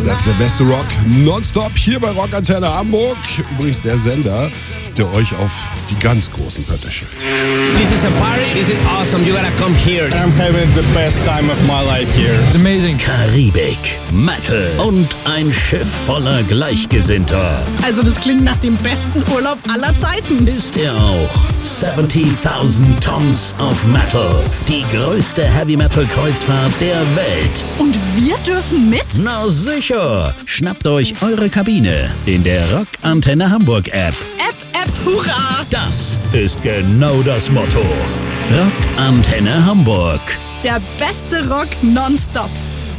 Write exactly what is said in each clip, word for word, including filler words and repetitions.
Das ist der beste Rock nonstop hier bei Rock Antenne Hamburg. Übrigens der Sender, der euch auf die ganz großen Pötte schickt. This is a party, this is awesome, you gotta come here. I'm having the best time of my life here. It's amazing. Karibik, Metal und ein Schiff voller Gleichgesinnter. Also das klingt nach dem besten Urlaub aller Zeiten. Ist er auch. siebzigtausend Tons of Metal. Die größte Heavy-Metal-Kreuzfahrt der Welt. Und wir dürfen mit? Na sicher. Schnappt euch eure Kabine in der Rock Antenne Hamburg App. App, App, hurra! Das ist genau das Motto. Rock Antenne Hamburg. Der beste Rock nonstop.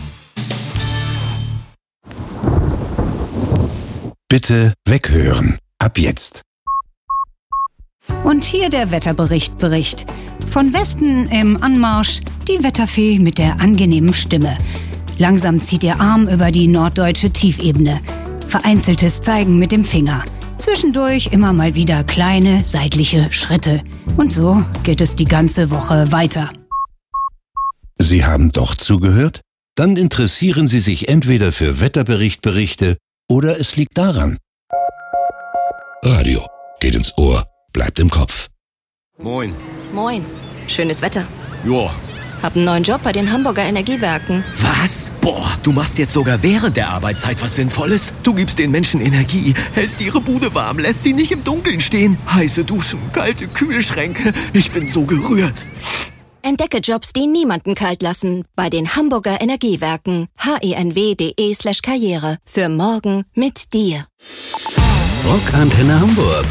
Bitte weghören. Ab jetzt. Und hier der Wetterbericht Bericht. Von Westen im Anmarsch die Wetterfee mit der angenehmen Stimme. Langsam zieht ihr Arm über die norddeutsche Tiefebene. Vereinzeltes Zeigen mit dem Finger. Zwischendurch immer mal wieder kleine seitliche Schritte. Und so geht es die ganze Woche weiter. Sie haben doch zugehört? Dann interessieren Sie sich entweder für Wetterberichtberichte oder es liegt daran. Radio geht ins Ohr, bleibt im Kopf. Moin. Moin. Schönes Wetter. Joa. Hab einen neuen Job bei den Hamburger Energiewerken. Was? Boah, du machst jetzt sogar während der Arbeitszeit was Sinnvolles. Du gibst den Menschen Energie, hältst ihre Bude warm, lässt sie nicht im Dunkeln stehen. Heiße Duschen, kalte Kühlschränke. Ich bin so gerührt. Entdecke Jobs, die niemanden kalt lassen. Bei den Hamburger Energiewerken. henw.de slash karriere. Für morgen mit dir. Rock Antenne Hamburg.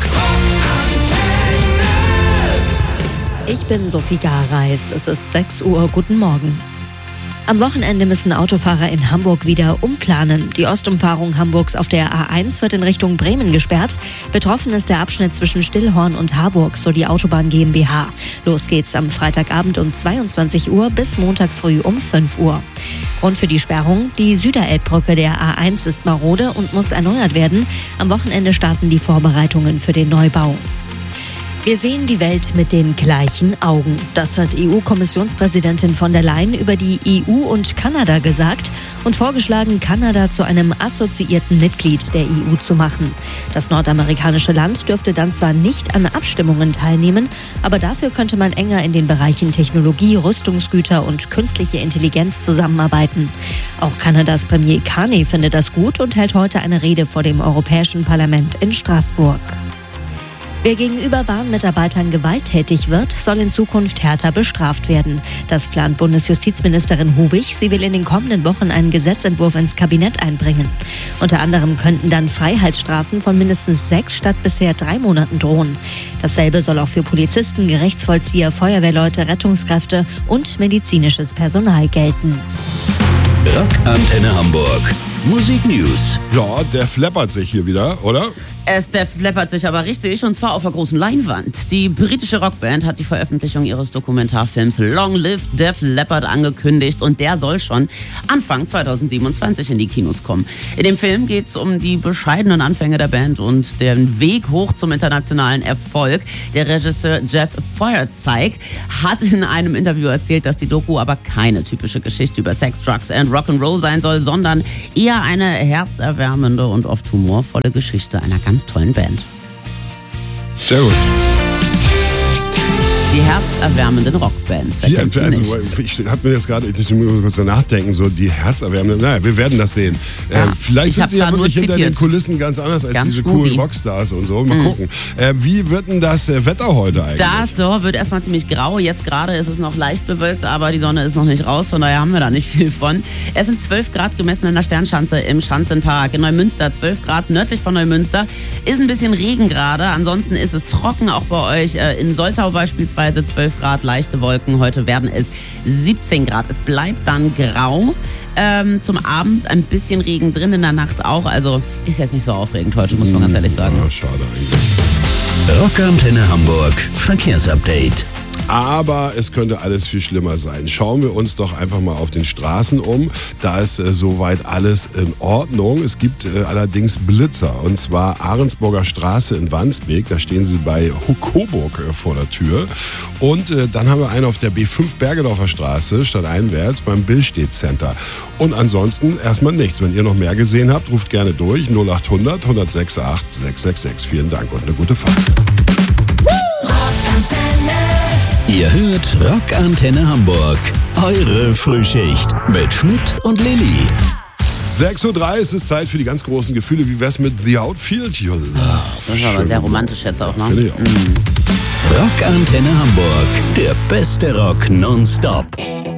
Ich bin Sophie Gareis. Es ist sechs Uhr. Guten Morgen. Am Wochenende müssen Autofahrer in Hamburg wieder umplanen. Die Ostumfahrung Hamburgs auf der A eins wird in Richtung Bremen gesperrt. Betroffen ist der Abschnitt zwischen Stillhorn und Harburg, so die Autobahn GmbH. Los geht's am Freitagabend um zweiundzwanzig Uhr bis Montag früh um fünf Uhr. Grund für die Sperrung: die Süderelbbrücke der A eins ist marode und muss erneuert werden. Am Wochenende starten die Vorbereitungen für den Neubau. Wir sehen die Welt mit den gleichen Augen. Das hat E U-Kommissionspräsidentin von der Leyen über die E U und Kanada gesagt und vorgeschlagen, Kanada zu einem assoziierten Mitglied der E U zu machen. Das nordamerikanische Land dürfte dann zwar nicht an Abstimmungen teilnehmen, aber dafür könnte man enger in den Bereichen Technologie, Rüstungsgüter und künstliche Intelligenz zusammenarbeiten. Auch Kanadas Premier Carney findet das gut und hält heute eine Rede vor dem Europäischen Parlament in Straßburg. Wer gegenüber Bahnmitarbeitern gewalttätig wird, soll in Zukunft härter bestraft werden. Das plant Bundesjustizministerin Hubig. Sie will in den kommenden Wochen einen Gesetzentwurf ins Kabinett einbringen. Unter anderem könnten dann Freiheitsstrafen von mindestens sechs statt bisher drei Monaten drohen. Dasselbe soll auch für Polizisten, Gerichtsvollzieher, Feuerwehrleute, Rettungskräfte und medizinisches Personal gelten. Rock Antenne Hamburg. Musik News. Ja, der flappert sich hier wieder, oder? Es flappert sich aber richtig, und zwar auf der großen Leinwand. Die britische Rockband hat die Veröffentlichung ihres Dokumentarfilms Long Live Def Leppard angekündigt, und der soll schon Anfang zweitausendsiebenundzwanzig in die Kinos kommen. In dem Film geht es um die bescheidenen Anfänge der Band und den Weg hoch zum internationalen Erfolg. Der Regisseur Jeff Feuerzeig hat in einem Interview erzählt, dass die Doku aber keine typische Geschichte über Sex, Drugs and Rock'n'Roll sein soll, sondern eher eine herzerwärmende und oft humorvolle Geschichte einer ganz tollen Band. Sehr gut. Die herzerwärmenden Rockbands. Die, also, ich habe mir jetzt gerade, ich muss kurz so nachdenken, so die herzerwärmenden, naja, wir werden das sehen. Ja, äh, vielleicht sind sie ja wirklich hinter zitiert. den Kulissen ganz anders als ganz diese schmusi. coolen Rockstars und so. Mal mhm. gucken. Äh, wie wird denn das Wetter heute eigentlich? Das so, wird erstmal ziemlich grau. Jetzt gerade ist es noch leicht bewölkt, aber die Sonne ist noch nicht raus, von daher haben wir da nicht viel von. Es sind zwölf Grad gemessen in der Sternschanze im Schanzenpark. In Neumünster zwölf Grad, nördlich von Neumünster. Ist ein bisschen Regen gerade, ansonsten ist es trocken, auch bei euch. In Soltau beispielsweise zwölf Grad, leichte Wolken. Heute werden es siebzehn Grad. Es bleibt dann grau. Ähm, zum Abend ein bisschen Regen drin, in der Nacht auch. Also ist jetzt nicht so aufregend heute, muss man ganz ehrlich sagen. Ja, schade eigentlich. Rock Antenne Hamburg Verkehrsupdate. Aber es könnte alles viel schlimmer sein. Schauen wir uns doch einfach mal auf den Straßen um. Da ist äh, soweit alles in Ordnung. Es gibt äh, allerdings Blitzer. Und zwar Ahrensburger Straße in Wandsbek. Da stehen sie bei Coburg äh, vor der Tür. Und äh, dann haben wir einen auf der B fünf Bergedorfer Straße, stadteinwärts beim Billstedt Center. Und ansonsten erstmal nichts. Wenn ihr noch mehr gesehen habt, ruft gerne durch. null acht hundert, hundertsechsundachtzig, sechshundertsechsundsechzig. Vielen Dank und eine gute Fahrt. Ihr hört Rockantenne Hamburg. Eure Frühschicht mit Schmidt und Lilly. sechs Uhr drei ist es Zeit für die ganz großen Gefühle. Wie wär's mit The Outfield? Your Love? Das ist aber sehr romantisch jetzt auch, ne? Finde ich auch. Rockantenne Hamburg. Der beste Rock nonstop.